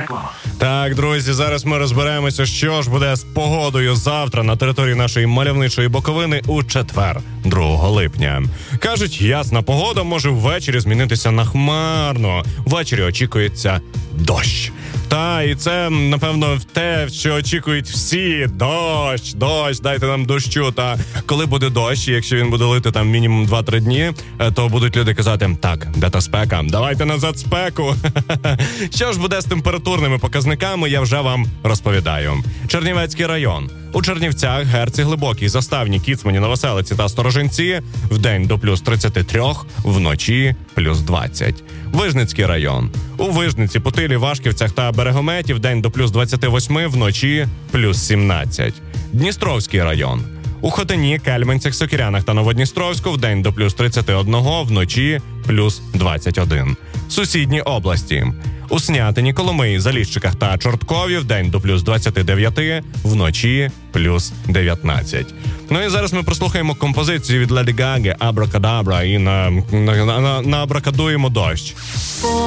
пекло. Так, друзі, зараз ми розберемося, що ж буде з погодою завтра на території нашої мальовничої Буковини у четвер, 2 липня. Кажуть, ясна погода може ввечері змінитися на хмарно. Ввечері очікується дощ. Та, і це, напевно, те, що очікують всі. Дощ, дайте нам дощу. Та коли буде дощ, і якщо він буде лити там мінімум 2-3 дні, то будуть люди казати, так, де та спека, давайте назад спеку. Що ж буде з температурними показниками, я вже вам розповідаю. Чернівецький район. У Чернівцях, Герці, Глибокій, Заставні, Кіцмані, Новоселиці та Сторожинці вдень до плюс 33, вночі плюс 20. Вижницький район. У Вижниці, Путилі, Вашківцях та Берегометі вдень до плюс 28, вночі плюс 17. Дністровський район. У Хотині, Кельменцях, Сокирянах та Новодністровську вдень до плюс 31, вночі плюс 21. Сусідні області. У Снятині, Коломиї, Заліщиках та Чорткові вдень до плюс 29, вночі плюс 19. Ну і зараз ми прослухаємо композицію від Леді Гаги «Абракадабра» і наабракадуємо дощ.